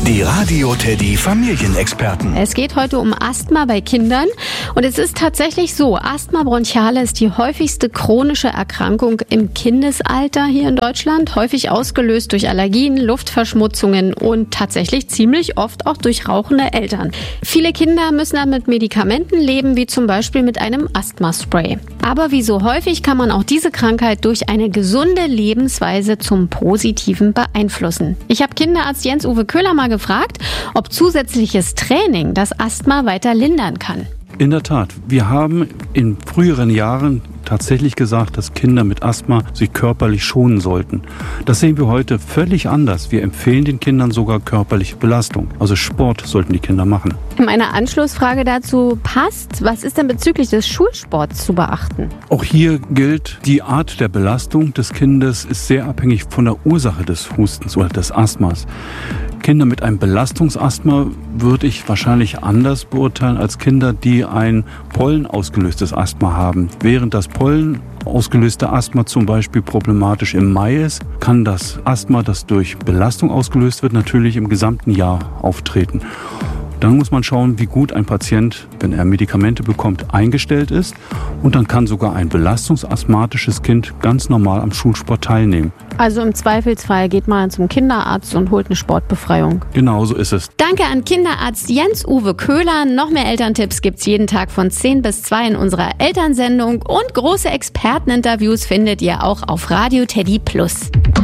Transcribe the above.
Die Radio Teddy Familienexperten. Es geht heute um Asthma bei Kindern und es ist tatsächlich so, Asthma bronchiale ist die häufigste chronische Erkrankung im Kindesalter hier in Deutschland, häufig ausgelöst durch Allergien, Luftverschmutzungen und tatsächlich ziemlich oft auch durch rauchende Eltern. Viele Kinder müssen dann mit Medikamenten leben, wie zum Beispiel mit einem Asthma-Spray. Aber wie so häufig kann man auch diese Krankheit durch eine gesunde Lebensweise zum Positiven beeinflussen. Ich habe Kinderarzt Jens-Uwe Köhler mal gefragt, ob zusätzliches Training das Asthma weiter lindern kann. In der Tat, wir haben in früheren Jahren tatsächlich gesagt, dass Kinder mit Asthma sich körperlich schonen sollten. Das sehen wir heute völlig anders. Wir empfehlen den Kindern sogar körperliche Belastung. Also Sport sollten die Kinder machen. Meine Anschlussfrage dazu passt. Was ist denn bezüglich des Schulsports zu beachten? Auch hier gilt, die Art der Belastung des Kindes ist sehr abhängig von der Ursache des Hustens oder des Asthmas. Kinder mit einem Belastungsasthma würde ich wahrscheinlich anders beurteilen als Kinder, die ein Pollen ausgelöstes Asthma haben. Während das Pollen ausgelöste Asthma zum Beispiel problematisch im Mai ist, kann das Asthma, das durch Belastung ausgelöst wird, natürlich im gesamten Jahr auftreten. Dann muss man schauen, wie gut ein Patient, wenn er Medikamente bekommt, eingestellt ist. Und dann kann sogar ein belastungsasthmatisches Kind ganz normal am Schulsport teilnehmen. Also im Zweifelsfall geht man zum Kinderarzt und holt eine Sportbefreiung. Genau so ist es. Danke an Kinderarzt Jens-Uwe Köhler. Noch mehr Elterntipps gibt's jeden Tag von 10 bis 2 in unserer Elternsendung. Und große Experteninterviews findet ihr auch auf Radio Teddy Plus.